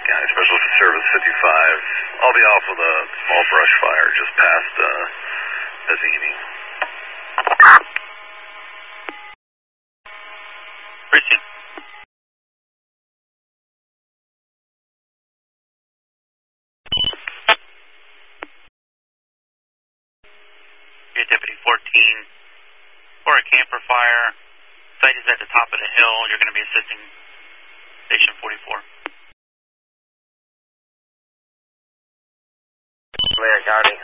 County Special Service 55. I'll be off with a small brush fire just past Mazzini. Christian. Here, Deputy 14. For a camper fire, site is at the top of the hill. You're going to be assisting Station 44. Clear, County.